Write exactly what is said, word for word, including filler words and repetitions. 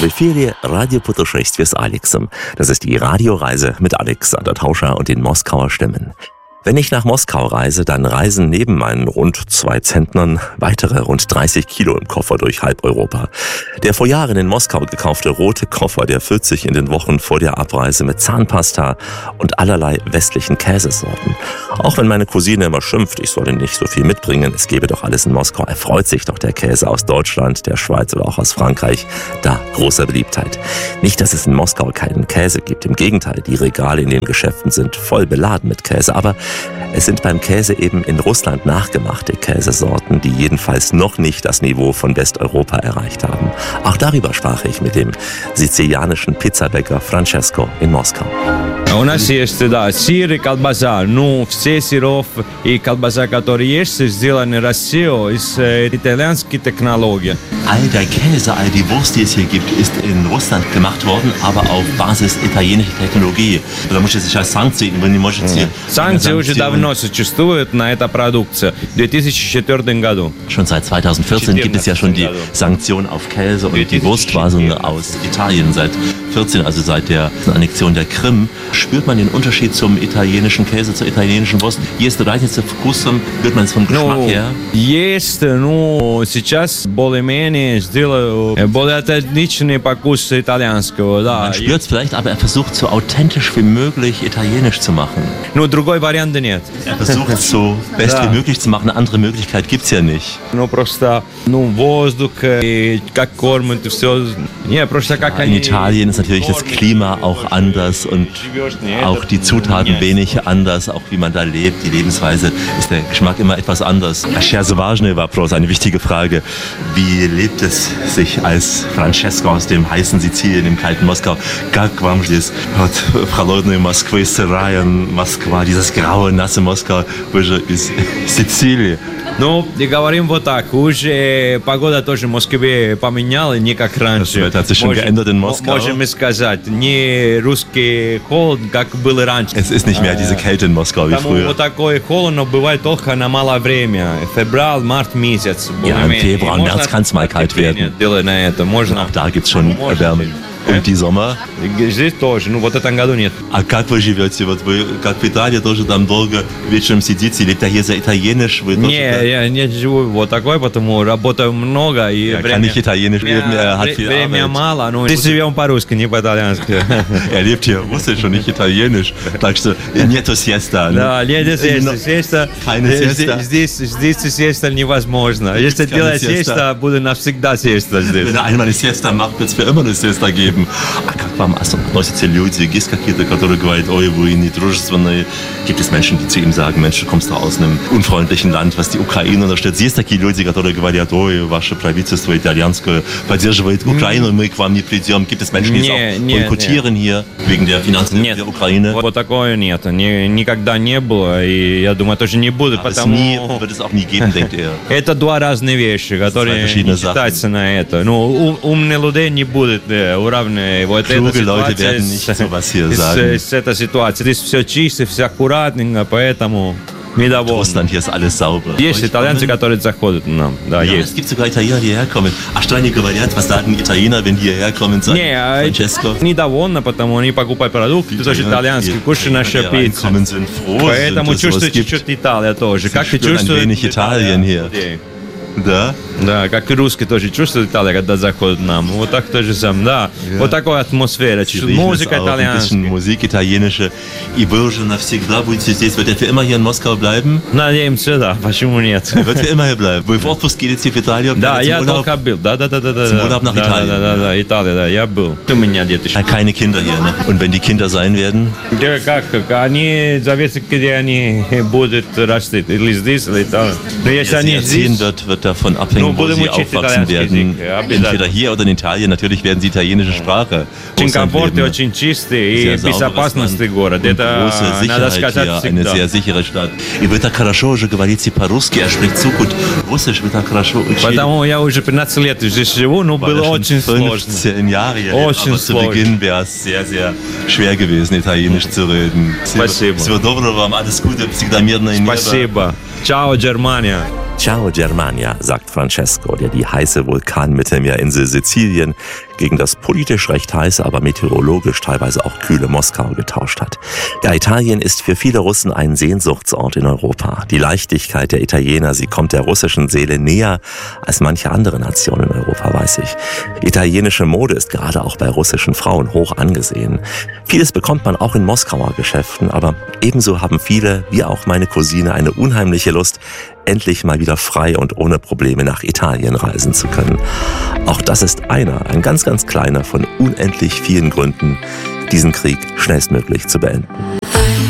В эфире «Радиопутешествие» с Алексом. Das ist die Radioreise mit Alexander Tauscher und den Moskauer Stimmen. Wenn ich nach Moskau reise, dann reisen neben meinen rund zwei Zentnern weitere rund dreißig Kilo im Koffer durch halb Europa. Der vor Jahren in Moskau gekaufte rote Koffer, der füllt sich in den Wochen vor der Abreise mit Zahnpasta und allerlei westlichen Käsesorten. Auch wenn meine Cousine immer schimpft, ich solle nicht so viel mitbringen, es gebe doch alles in Moskau, erfreut sich doch der Käse aus Deutschland, der Schweiz oder auch aus Frankreich da großer Beliebtheit. Nicht, dass es in Moskau keinen Käse gibt, im Gegenteil, die Regale in den Geschäften sind voll beladen mit Käse, aber es sind beim Käse eben in Russland nachgemachte Käsesorten, die jedenfalls noch nicht das Niveau von Westeuropa erreicht haben. Auch darüber sprach ich mit dem sizilianischen Pizzabäcker Francesco in Moskau. У нас есть, да, сыр и колбаса. Ну, все сыров и колбаса, которые есть, сделаны в России из итальянской технологии. All der Käse, all die Wurst, die es hier gibt, ist in Russland gemacht worden, aber auf Basis italienischer Технологии. Потому что сейчас санкции, вы не можете... Санкции уже давно существуют на эту продукцию. В две тысячи четвёртом году. Schon seit zweitausendvierzehn gibt es ja schon die Sanktionen auf Käse und die Wurstwasung aus Italien seit vierzehn, also seit der Annexion der Krim. Spürt man den Unterschied zum italienischen Käse, zur italienischen Wurst? Есть разница вкусом, spürt man es vom Geschmack her? Есть, ну, сейчас более-менее сделаю более отличный вкус итальянского, да. Man spürt es vielleicht, aber er versucht so authentisch wie möglich italienisch zu machen. Ну, другой варианта нет. Er versucht es so best wie möglich zu machen, eine andere Möglichkeit gibt es ja nicht. Ну, просто, ну, воздух, и как кормят, и все. Не, просто как In Italien ist natürlich das Klima auch anders und auch die Zutaten wenig anders, auch wie man da lebt, die Lebensweise, ist der Geschmack immer etwas anders. Sehr важный вопрос, eine wichtige Frage. Wie lebt es sich als Francesco aus dem heißen Sizilien, im kalten Moskau? Как вам здесь от холодной Москвы, сырая Москва, dieses graue, nasse Moskau, вы же из Сицилии. Ну, и говорим вот так, уже погода тоже в Москве поменяла, не как раньше. Das Wetter hat sich schon geändert in Moskau. Можем сказать, не русский холод, как был раньше. Es ist nicht mehr diese Kälte in Moskau wie früher. Вот такое холодно бывает только на малое время. Февраль, март месяц. Ja, im Februar und März kann es mal kalt werden. Auch da gibt es schon Erwärmung. Und die Sommer? Здесь тоже, ну вот в этом году нет. А как вы живете? Вот вы, как в Италии, тоже там долго вечером сидите, или hier sehr italienisch? Вы не, я не живу вот такой, потому работаю много и er время... kann nicht italienisch leben, er hat viel Время Arbeit. мало, но здесь живем по-русски, не по-итальянски. Er lebt hier russisch und nicht italienisch. Так что нету siesta. Да, нет siesta, siesta. Keine siesta. Здесь, здесь siesta невозможно. Если делать siesta, буду навсегда siesta здесь. Wenn er einmal eine siesta macht, wird es für immer eine siesta geben. А как вам относятся люди? Есть какие-то, которые говорят, ой, вы недружественные? Gibt es Menschen, die zu ihm sagen, Mensch, du kommst aus einem unfreundlichen Land, was die Ukraine unterstützt? Есть такие люди, которые говорят, ой, ваше правительство итальянское поддерживает Украину, мы к вам не придем? Gibt es Menschen, die es auch boykottieren hier wegen der Finanzen der Ukraine? Вот такое нет. Никогда не было, и я думаю, тоже не будет, потому... Wird es auch nie geben, denkt er. Это два разные вещи, которые не считаются на это. Ну, умные люди не будут уравнивать. Вот Kluge Leute werden nicht sowas hier sagen. С этой ситуации. Здесь все чисто, все аккуратненько, поэтому недовольны. Russland, hier ist alles sauber. Есть итальянцы, которые заходят к нам. Да, ja, есть. Es gibt sogar Italiener, die hierher kommen. А что они говорят? Was sagen Italiener, wenn die hierher kommen? Sagen, не, Francesco? недовольны, потому они покупают продукты, тоже итальянские, кушают нашу пиццу. Sind froh, Поэтому sind, чувствуют чуть-чуть Италия тоже. Как ты чувствуешь Italien hier? Да? Да, как и русские тоже чувствуют Италию, когда заходят к нам. Вот так тоже сам, да. Ja. Вот такая атмосфера. Музыка итальянская. Musik italienische. И вы уже навсегда будете здесь? Wird er für immer hier in Moskau bleiben? Надеемся, да. Почему нет? Er wird für immer hier bleiben. Вы в отпуск едете в Италию? Да, я только был. Да, да, да, да, да. Zum Urlaub nach Italien. Да, да, да, Италия, да, я был. У меня дети. Keine Kinder hier, ne? Und wenn die Kinder sein werden? Да, как, они зависят, где они будут расти. Или здесь, или там. Но если они здесь... wird, wird davon abhängen, wo sie aufwachsen werden. Entweder hier oder in Italien. Natürlich werden sie italienische Sprache. Очень комфортный, очень чистый и безопасный город. Это надо сказать всегда. Eine sehr sichere Stadt. И вы так хорошо уже говорите по-русски, er spricht so gut Russisch, вы так хорошо учили. Потому я уже пятнадцать лет здесь живу, но было очень сложно. fünfzehn Jahre hier, очень aber zu Beginn wäre es sehr, sehr schwer gewesen, Italienisch zu reden. Спасибо. Всего доброго вам, alles Gute, всегда мирное небо. Спасибо. Ciao, Germania. Ciao Germania, sagt Francesco, der die heiße Vulkanmittelmeerinsel Sizilien gegen das politisch recht heiße, aber meteorologisch teilweise auch kühle Moskau getauscht hat. Ja, Italien ist für viele Russen ein Sehnsuchtsort in Europa. Die Leichtigkeit der Italiener, sie kommt der russischen Seele näher als manche andere Nation in Europa, weiß ich. Italienische Mode ist gerade auch bei russischen Frauen hoch angesehen. Vieles bekommt man auch in Moskauer Geschäften, aber ebenso haben viele, wie auch meine Cousine, eine unheimliche Lust, endlich mal wieder frei und ohne Probleme nach Italien reisen zu können. Auch das ist einer, ein ganz, ganz kleiner von unendlich vielen Gründen, diesen Krieg schnellstmöglich zu beenden.